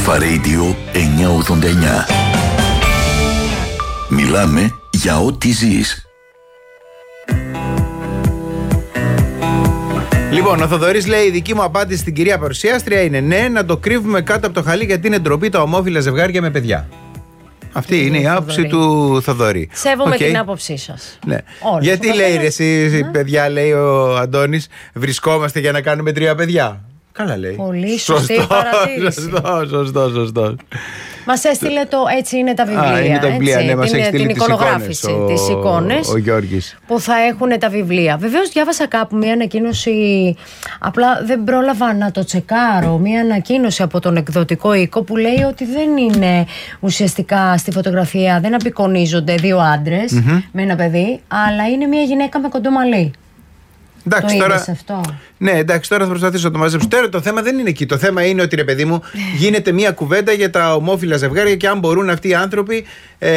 Αλφα Radio 989. Μιλάμε για ό,τι ζεις. Λοιπόν, ο Θοδωρής λέει: η δική μου απάντηση στην κυρία παρουσιάστρια είναι ναι, να το κρύβουμε κάτω από το χαλί γιατί είναι ντροπή τα ομόφυλα ζευγάρια με παιδιά. Αυτή είναι η άποψη του Θοδωρή. Σέβομαι την άποψή σας. Ναι. Γιατί λέει εσύ, παιδιά, λέει ο Αντώνης, βρισκόμαστε για να κάνουμε 3 παιδιά. Καλά λέει. Πολύ σωστή παρατήρηση. Σωστό. Μας έστειλε το έτσι είναι τα βιβλία. Είναι τα βιβλία, ναι, μας έχει στείλει την εικονογράφηση, τις εικόνες ο Γιώργης, που θα έχουν τα βιβλία. Βεβαίως διάβασα κάπου μια ανακοίνωση, απλά δεν πρόλαβα να το τσεκάρω, μια ανακοίνωση από τον εκδοτικό οίκο που λέει ότι δεν είναι ουσιαστικά στη φωτογραφία, δεν απεικονίζονται 2 άντρες με ένα παιδί, αλλά είναι μια γυναίκα με κοντό μαλλί. Εντάξει, το τώρα, αυτό. Ναι, εντάξει, τώρα θα προσπαθήσω να το μαζέψω. Τώρα το θέμα δεν είναι εκεί. Το θέμα είναι ότι, ρε παιδί μου, γίνεται μια κουβέντα για τα ομόφυλα ζευγάρια και αν μπορούν αυτοί οι άνθρωποι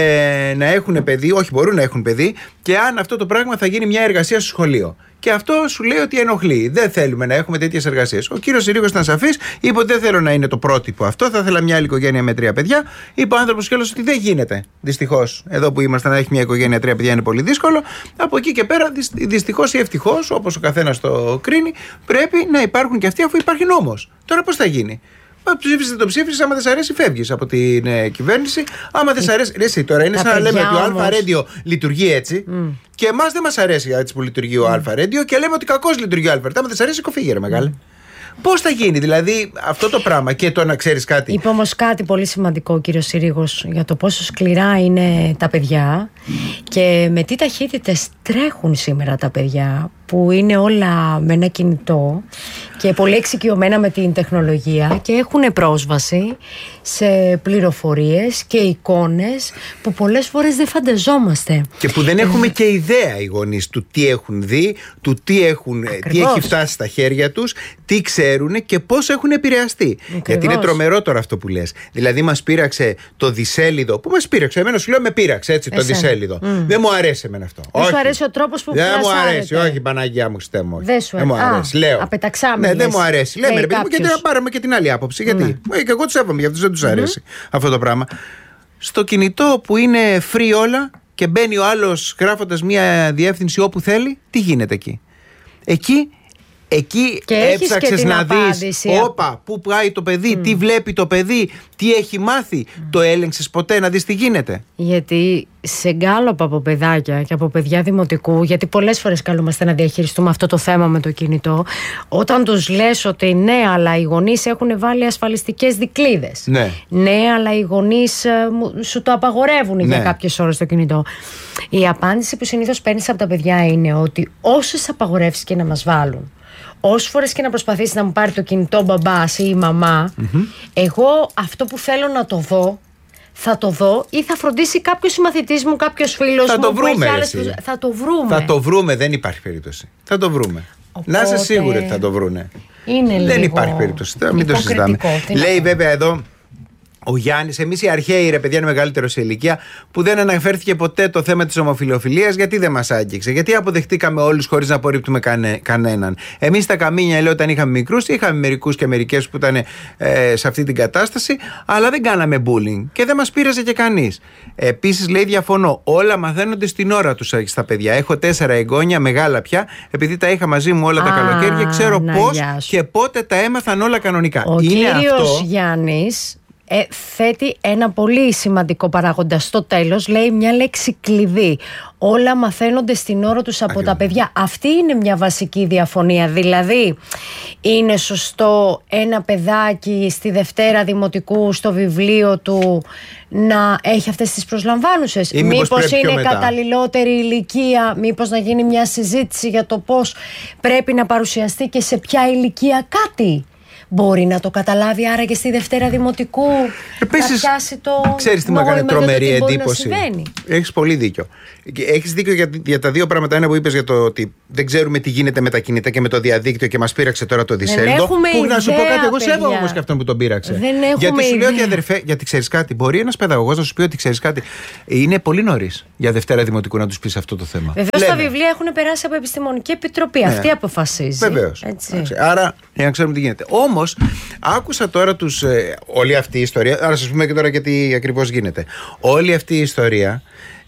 να έχουν παιδί, όχι μπορούν να έχουν παιδί, και αν αυτό το πράγμα θα γίνει μια εργασία στο σχολείο. Και αυτό σου λέει ότι ενοχλεί. Δεν θέλουμε να έχουμε τέτοιες εργασίες. Ο κύριος Συρίγος ήταν σαφής, είπε ότι δεν θέλω να είναι το πρότυπο αυτό. Θα ήθελα μια άλλη οικογένεια με 3 παιδιά. Είπε ο άνθρωπος κιόλας ότι δεν γίνεται. Δυστυχώς, εδώ που είμαστε, να έχει μια οικογένεια 3 παιδιά είναι πολύ δύσκολο. Από εκεί και πέρα, δυστυχώς ή ευτυχώς, όπως ο καθένας το κρίνει, πρέπει να υπάρχουν και αυτοί αφού υπάρχει νόμος. Τώρα πώς θα γίνει? Το ψήφισε, άμα δεν σ' αρέσει, φεύγεις από την κυβέρνηση. Άμα δεν σ' αρέσει. Εσύ τώρα είναι σαν να λέμε ότι ο Αλφα Radio λειτουργεί έτσι. Και εμάς δεν μας αρέσει έτσι που λειτουργεί ο Αλφα Radio και λέμε ότι κακώς λειτουργεί ο Αλφα Radio. Άμα δεν σ' αρέσει, κοφίγε, ρε μεγάλε. Πώς θα γίνει δηλαδή αυτό το πράγμα? Και το να ξέρεις κάτι. Είπε όμως κάτι πολύ σημαντικό ο κύριος Συρίγος για το πόσο σκληρά είναι τα παιδιά και με τι ταχύτητες τρέχουν σήμερα τα παιδιά, που είναι όλα με ένα κινητό και πολύ εξοικειωμένα με την τεχνολογία και έχουν πρόσβαση σε πληροφορίες και εικόνες που πολλές φορές δεν φανταζόμαστε. Και που δεν έχουμε και ιδέα οι γονείς του τι έχουν δει, του τι έχει φτάσει στα χέρια τους, τι ξέρουν και πώς έχουν επηρεαστεί. Γιατί είναι τρομερό τώρα αυτό που λες. Δηλαδή μας πείραξε το δισέλιδο. Που μας πείραξε? Εμένα σου λέω με πείραξε έτσι το δισέλιδο. Δεν μου αρέσει εμένα αυτό. Δεν σου αρέσει ο τρόπος που δεν μου αρέσει, όχι Παναγιά μου, στέμω. Δεν μου αρέσει. Λέω. Απεταξάμενες. Ναι, δεν μου αρέσει. Λέμε ρε παιδί μου, και να πάρουμε και την άλλη άποψη. Γιατί? Και εγώ τους σέβομαι, για αυτούς δεν τους αρέσει αυτό το πράγμα. Στο κινητό που είναι free όλα και μπαίνει ο άλλος γράφοντας μια διεύθυνση όπου θέλει, τι γίνεται εκεί? Εκεί έψαξες να δεις όπα, πού πάει το παιδί, τι βλέπει το παιδί, τι έχει μάθει. Το έλεγξες ποτέ να δεις τι γίνεται? Γιατί σε γκάλωπα από παιδάκια και από παιδιά δημοτικού, γιατί πολλές φορές καλούμαστε να διαχειριστούμε αυτό το θέμα με το κινητό, όταν τους λες ότι ναι, αλλά οι γονείς έχουν βάλει ασφαλιστικές δικλείδες, ναι, αλλά οι γονείς σου το απαγορεύουν για κάποιες ώρες το κινητό, η απάντηση που συνήθως παίρνεις από τα παιδιά είναι ότι όσες απαγορεύσεις και να μας βάλουν, όσες φορές και να προσπαθήσει να μου πάρει το κινητό μπαμπάς ή η μαμά, εγώ αυτό που θέλω να το δω, θα το δω, ή θα φροντίσει κάποιος συμμαθητής μου, κάποιος φίλος μου που έχει άλλες. Θα το βρούμε. Θα το βρούμε, δεν υπάρχει περίπτωση. Θα το βρούμε. Οπότε... Να είσαι σίγουροι ότι θα το βρούνε. Δεν υπάρχει περίπτωση. Μην το συζητάμε. Λέει βέβαια εδώ ο Γιάννης, εμείς οι αρχαίοι, ρε παιδιά, είναι μεγαλύτερο σε ηλικία, που δεν αναφέρθηκε ποτέ το θέμα της ομοφυλοφιλίας. Γιατί δεν μας άγγιξε? Γιατί αποδεχτήκαμε όλους χωρίς να απορρίπτουμε κανέναν? Εμείς τα καμίνια, λέω, όταν είχαμε μικρούς, είχαμε μερικούς και μερικές που ήταν σε αυτή την κατάσταση, αλλά δεν κάναμε bullying και δεν μας πείραζε και κανείς. Επίσης, λέει, διαφωνώ. Όλα μαθαίνονται στην ώρα τους στα παιδιά. Έχω 4 εγγόνια, μεγάλα πια, επειδή τα είχα μαζί μου όλα τα καλοκαίρια, ξέρω πώς και πότε τα έμαθαν όλα κανονικά. Ο κύριος Γιάννης θέτει ένα πολύ σημαντικό παράγοντα στο τέλος, λέει μια λέξη κλειδί. Όλα μαθαίνονται στην ώρα τους από τα παιδιά. Αυτή είναι μια βασική διαφωνία. Δηλαδή, είναι σωστό ένα παιδάκι στη Δευτέρα Δημοτικού στο βιβλίο του να έχει αυτές τις προσλαμβάνουσες? Μήπως είναι καταλληλότερη ηλικία, μήπως να γίνει μια συζήτηση για το πώς πρέπει να παρουσιαστεί και σε ποια ηλικία κάτι? Μπορεί να το καταλάβει άραγε στη Δευτέρα Δημοτικού? Επίσης, να πιάσει το. Ξέρεις τι μου έκανε τρομερή εντύπωση? Έχεις πολύ δίκιο. Έχεις δίκιο για τα δύο πράγματα. Ένα που είπες για το ότι δεν ξέρουμε τι γίνεται με τα κινητά και με το διαδίκτυο και μας πήραξε τώρα το δισέλιδο. Που να σου πω κάτι, εγώ σέβομαι όμως και αυτόν που τον πήραξε. Γιατί σου λέω ότι αδερφέ, γιατί ξέρεις κάτι, μπορεί ένας παιδαγωγός να σου πει ότι ξέρεις κάτι. Είναι πολύ νωρίς για Δευτέρα Δημοτικού να τους πεις αυτό το θέμα. Βεβαίως τα βιβλία έχουν περάσει από Επιστημονική Επιτροπή. Αυτή αποφασίζει. Βεβαίως. Άρα, για να ξέρουμε τι γίνεται. Όμως Όμως, άκουσα τώρα όλη αυτή η ιστορία. Άρα σας πούμε και τώρα γιατί ακριβώς γίνεται. Όλη αυτή η ιστορία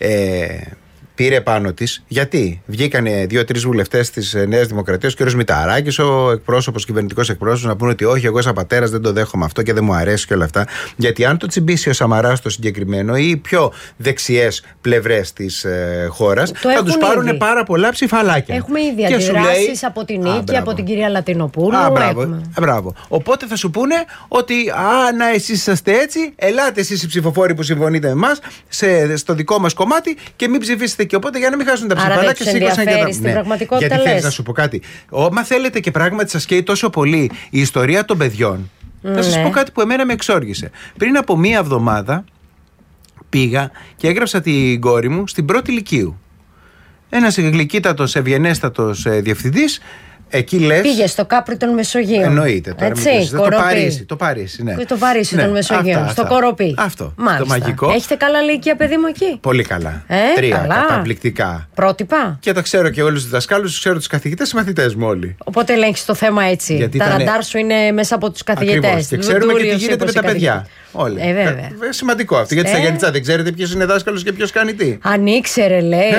πήρε πάνω της. Γιατί βγήκανε 2-3 βουλευτές της Νέας Δημοκρατίας, ο κ. Μηταράκης, ο εκπρόσωπος, κυβερνητικός εκπρόσωπος, να πούνε ότι όχι, εγώ σαν πατέρας δεν το δέχομαι αυτό και δεν μου αρέσει και όλα αυτά. Γιατί αν το τσιμπήσει ο Σαμαράς το συγκεκριμένο ή οι πιο δεξιές πλευρές της χώρας, θα τους πάρουν πάρα πολλά ψηφαλάκια. Έχουμε ήδη αντιδράσεις από την Νίκη, από την κυρία Λατινοπούλου. Μπράβο. Οπότε θα σου πούνε ότι εσείς είσαστε έτσι, ελάτε εσείς οι ψηφοφόροι που συμφωνείτε με εμάς στο δικό μας κομμάτι και μην ψηφίσετε. Και οπότε για να μην χάσουν τα ψηφαλάκια, σήκωσαν και τα. Στην πραγματικότητα, γιατί θέλεις να σου πω κάτι. Μα θέλετε και πράγματι σας καίει τόσο πολύ η ιστορία των παιδιών. Θα σας πω κάτι που εμένα με εξόργησε. Πριν από μία εβδομάδα πήγα και έγραψα την κόρη μου στην πρώτη λυκείου. Ένας γλυκύτατος, ευγενέστατος διευθυντής. Εκεί λες. Πήγε στο Κάπρι των Μεσογείων. Εννοείται. Τώρα το Παρίσι, ναι. Το Παρίσι των Μεσογείων. Στο Κοροπή. Αυτό. Μάλιστα. Το μαγικό. Έχετε καλά λύκεια, παιδί μου, εκεί? Πολύ καλά. 3 καταπληκτικά. Πρότυπα. Και τα ξέρω και όλους τους δασκάλους, ξέρω τους καθηγητές, οι μαθητές μου όλοι. Οπότε ελέγχεις το θέμα έτσι. Γιατί τα ραντάρ σου είναι μέσα από τους καθηγητές. Και ξέρουμε και τι γίνεται με τα παιδιά. Όλοι. Βέβαια. Σημαντικό αυτό. Γιατί στα Γιάννητσά δεν ξέρετε ποιος είναι δάσκαλος και ποιος κάνει τι. Αν ήξερε, λέει.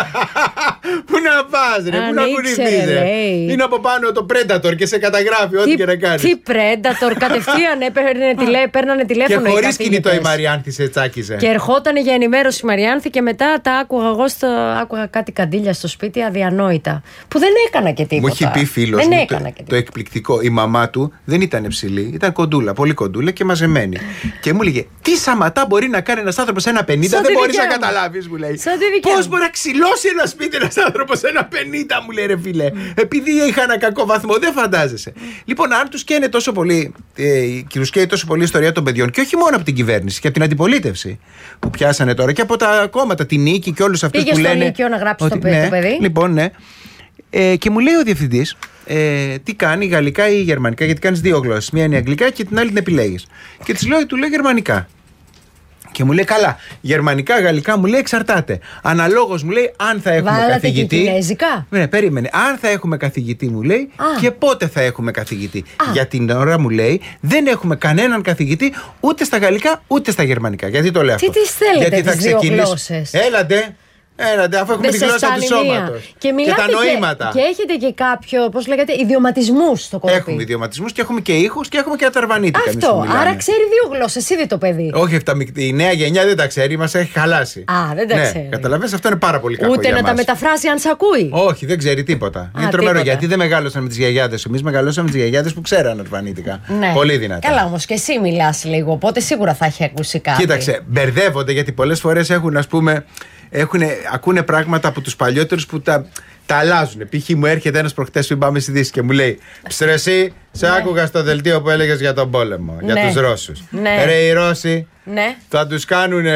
Πού να πας, ρε, πού να κουνηθείς. Είναι από πάνω το Predator και σε καταγράφει ό,τι και να κάνεις. Τι Predator, κατευθείαν παίρνανε τηλέφωνο. Και χωρίς κινητό η Μαριάνθη σε τσάκιζε. Και ερχόταν για ενημέρωση η Μαριάνθη και μετά τα άκουγα εγώ άκουγα κάτι καντήλια στο σπίτι αδιανόητα. Που δεν έκανα και τίποτα. Μου έχει πει φίλος μου το εκπληκτικό. Η μαμά του δεν ήταν ψηλή, ήταν κοντούλα, πολύ κοντούλα και μαζεμένη. Και μου έλεγε, τι σαματά μπορεί να κάνει ένας άνθρωπος 1,50, δεν μπορείς να καταλάβεις, μου λέει. Πώς μπορεί να ξυλώσει ένα σπίτι ένας άνθρωπος 1,50, μου λέει, ρε φίλε. Επειδή είχα ένα κακό βαθμό, δεν φαντάζεσαι. Λοιπόν, αν τους καίνε τόσο πολύ, και τους καίει τόσο πολύ η ιστορία των παιδιών, και όχι μόνο από την κυβέρνηση, και από την αντιπολίτευση που πιάσανε τώρα, και από τα κόμματα, την Νίκη και όλους αυτούς που λένε. Πήγε στο Νίκιο να γράψει το παιδί. Λοιπόν, ναι. Και μου λέει ο διευθυντής, τι κάνει, γαλλικά ή γερμανικά, γιατί κάνεις 2 γλώσσες. Μία είναι αγγλικά και την άλλη την επιλέγεις. Και του λέω γερμανικά. Και μου λέει, καλά, γερμανικά, γαλλικά, μου λέει, εξαρτάται. Αναλόγως μου λέει, αν θα έχουμε καθηγητή. Και κινέζικα. Ναι, περίμενε. Αν θα έχουμε καθηγητή, μου λέει, και πότε θα έχουμε καθηγητή. Για την ώρα, μου λέει, δεν έχουμε κανέναν καθηγητή ούτε στα γαλλικά ούτε στα γερμανικά. Γιατί το λέω αυτό? Τι τις θέλετε, τις 2 γλώσσες? Έλατε. Αφού έχουμε τη γλώσσα του σώματος και τα νοήματα. Και έχετε και κάποιο, πώς λέγατε, ιδιωματισμούς στο Κοροπή. Έχουμε ιδιωματισμούς και έχουμε και ήχους και έχουμε και αταρβανίτικα. Αυτό. Άρα ξέρει 2 γλώσσες, ήδη το παιδί. Όχι, η νέα γενιά δεν τα ξέρει, μας έχει χαλάσει. Δεν τα ξέρει. Καταλαβαίνεις, αυτό είναι πάρα πολύ κακό. Ούτε για να μας. τα μεταφράσει αν σ' ακούει. Όχι, δεν ξέρει τίποτα. Είναι τρομερό, γιατί δεν μεγαλώσαν με τις γιαγιάδες. Εμείς μεγαλώσαμε με τις γιαγιάδες που ξέραν αταρβανίτικα. Ναι. Πολύ δυνατά. Καλά, όμως και εσύ μιλάς λίγο, οπότε σίγουρα θα έχει ακούσει κάτι. Κοίταξε, μπερδεύονται γιατί πολλές φορές έχουν, ας πούμε. Ακούνε πράγματα από τους παλιότερους που τα αλλάζουν. Π.χ. μου έρχεται ένας προχτές που πάμε στη Δύση και μου λέει, Ψρεσί, σε άκουγα στο δελτίο που έλεγες για τον πόλεμο, για τους Ρώσους. Ρε, οι Ρώσοι θα τους κάνουν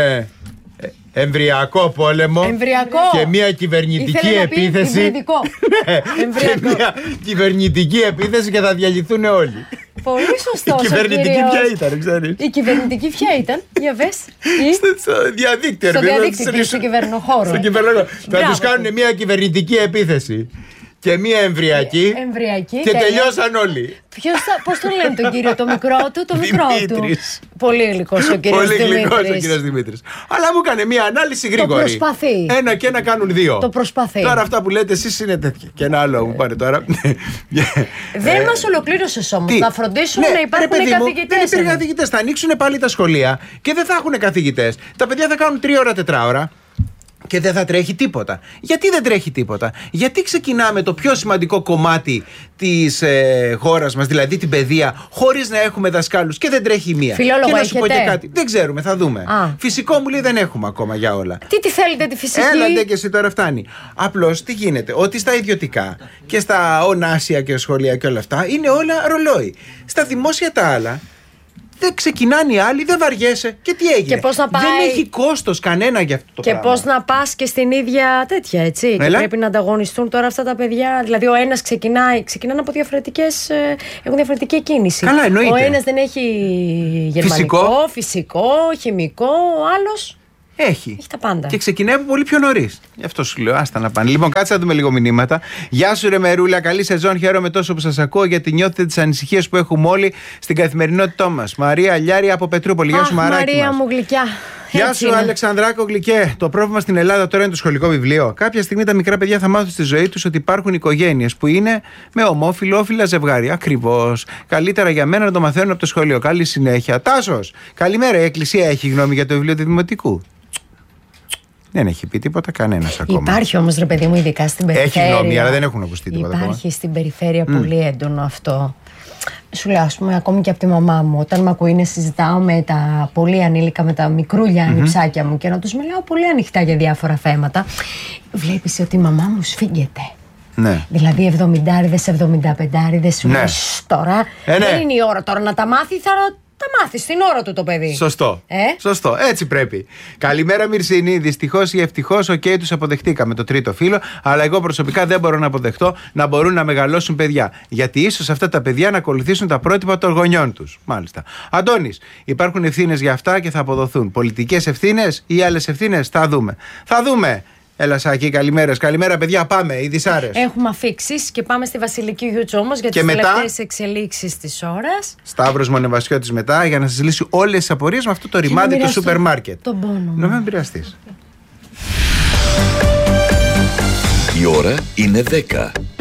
εμβριακό πόλεμο. Και μια κυβερνητική επίθεση. Και μια κυβερνητική επίθεση και θα διαλυθούν όλοι. Πολύ σωστό. Η κυβερνητική ποια ήταν, ξέρεις? Η κυβερνητική ποια ήταν, για πες. Στο διαδίκτυο. Στο διαδίκτυο, στον κυβερνοχώρο. Θα τους κάνουν μια κυβερνητική επίθεση και μία εμβριακή. Και τελειώσαν όλοι. Πώς τον λένε τον κύριο, το μικρό του, Δημήτρης. Πολύ γλυκός ο κύριος Δημήτρης. Αλλά μου έκανε μία ανάλυση γρήγορη. Το προσπαθεί. 1 και 1 κάνουν 2. Το προσπαθεί. Τώρα αυτά που λέτε εσείς είναι τέτοια. Και ένα άλλο μου πάνε τώρα. Δεν μας ολοκλήρωσες όμως. Θα φροντίσουμε να υπάρχουν καθηγητές. Δεν υπήρχαν καθηγητές. Θα ανοίξουν πάλι τα σχολεία και δεν θα έχουν καθηγητές. Τα παιδιά θα κάνουν 3 ώρα, 4 ώρα. Και δεν θα τρέχει τίποτα. Γιατί δεν τρέχει τίποτα? Γιατί ξεκινάμε το πιο σημαντικό κομμάτι της χώρας μας, δηλαδή την παιδεία, χωρίς να έχουμε δασκάλους και δεν τρέχει μία? Φιλόλογο και να έχετε? σου πω και κάτι. Δεν ξέρουμε, θα δούμε. Φυσικό μου λέει δεν έχουμε ακόμα για όλα. Τι θέλετε τη φυσική? Έλατε και εσύ τώρα φτάνει. Απλώς τι γίνεται? Ότι στα ιδιωτικά και στα ονάσια και σχολεία και όλα αυτά είναι όλα ρολόι. Στα δημόσια τα άλλα. Δεν ξεκινάνε οι άλλοι, δεν βαριέσαι. Και τι έγινε? Και πώς να πάει... Δεν έχει κόστος κανένα για αυτό το πράγμα. Και πώς να πας και στην ίδια τέτοια, έτσι. Και πρέπει να ανταγωνιστούν τώρα αυτά τα παιδιά. Δηλαδή, ο ένας ξεκινάνε από έχουν διαφορετική κίνηση. Καλά, εννοείται. Ο ένας δεν έχει γερμανικό, φυσικό, χημικό, ο άλλος. Έχει τα πάντα. Και ξεκινάει από πολύ πιο νωρίς. Γι' αυτό σου λέω, άστα να πάνε. Λοιπόν, κάτσε να δούμε λίγο μηνύματα. Γεια σου, ρε Μερούλα, καλή σεζόν. Χαίρομαι τόσο που σας ακούω, γιατί νιώθετε τις ανησυχίες που έχουμε όλοι στην καθημερινότητά μας. Μαρία Λιάρη από Πετρούπολη. Γεια σου, Μαράκι. Μαρία μου γλυκιά. Γεια σου, Αλεξανδράκο Γλυκέ. Το πρόβλημα στην Ελλάδα τώρα είναι το σχολικό βιβλίο. Κάποια στιγμή τα μικρά παιδιά θα μάθουν στη ζωή τους ότι υπάρχουν οικογένειες που είναι με ομόφυλο-όφυλα ζευγάρια. Ακριβώς. Καλύτερα για μένα να το μαθαίνουν από το σχολείο. Καλή συνέχεια. Τάσος, καλημέρα. Η Εκκλησία έχει γνώμη για το βιβλίο του Δημοτικού? Δεν έχει πει τίποτα κανένας ακόμα. Υπάρχει όμως, ρε παιδί μου, ειδικά στην περιφέρεια. Έχει γνώμη, αλλά δεν έχουν ακουστεί τίποτα. Υπάρχει στην περιφέρεια πολύ έντονο αυτό. Σου λέω, ας πούμε, ακόμη και από τη μαμά μου, όταν με ακούει να συζητάω με τα πολύ ανήλικα, με τα μικρούλια ανιψάκια μου και να τους μιλάω πολύ ανοιχτά για διάφορα θέματα, βλέπεις ότι η μαμά μου σφίγγεται. Ναι. Δηλαδή 70άριδες, 75άριδες, σου λέει τώρα. Δεν είναι η ώρα τώρα να τα μάθει, θα τα μάθει στην ώρα του το παιδί. Σωστό. Σωστό. Έτσι πρέπει. Καλημέρα, Μυρσίνη. Δυστυχώς ή ευτυχώς, τους αποδεχτήκαμε το τρίτο φύλλο, αλλά εγώ προσωπικά δεν μπορώ να αποδεχτώ να μπορούν να μεγαλώσουν παιδιά. Γιατί ίσως αυτά τα παιδιά να ακολουθήσουν τα πρότυπα των γονιών τους. Μάλιστα. Αντώνης, υπάρχουν ευθύνες για αυτά και θα αποδοθούν. Πολιτικές ευθύνες ή άλλες ευθύνες? Θα δούμε. Θα δούμε. Έλα, Σάκη, καλημέρες. Καλημέρα, παιδιά. Πάμε, οι Δυσάρες. Έχουμε αφήξεις και πάμε στη Βασιλική Γιούτζ όμως για τις τελευταίες εξελίξεις της ώρας. Σταύρος Μονεβασιώτης μετά για να σας λύσει όλες τις απορίες με αυτό το ρημάδι του σούπερ μάρκετ. Τον πόνο. Να μην πειραστείς. Η ώρα είναι 10.